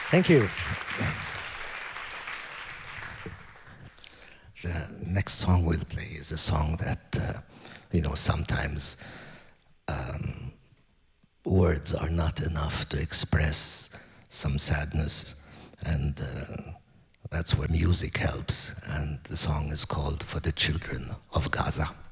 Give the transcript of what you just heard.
Thank you. The next song we'll play is a song that, sometimes words are not enough to express some sadness, and that's where music helps. And the song is called For the Children of Gaza.